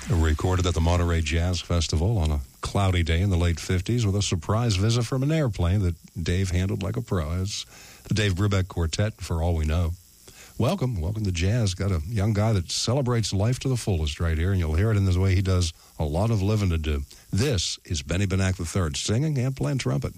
Recorded at the Monterey Jazz Festival on a cloudy day in the late 50s with a surprise visit from an airplane that Dave handled like a pro. It's the Dave Brubeck Quartet, For All We Know. Welcome to jazz. Got a young guy that celebrates life to the fullest right here, and you'll hear it in the way he does a lot of living to do. This is Benny Benack III, singing and playing trumpet.